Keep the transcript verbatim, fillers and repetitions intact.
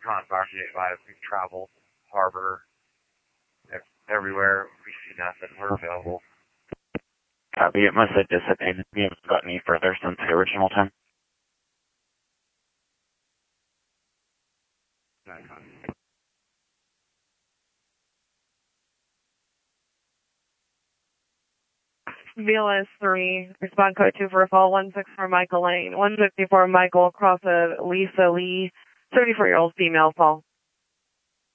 contact you advise we travel, harbor, everywhere. We see nothing. We're available. Copy. It must have dissipated. We haven't got any further since the original time. V L S three, respond code two for fall one six for Michael Lane, one fifty-four Michael, across of Lisa Lee, thirty-four-year-old female fall.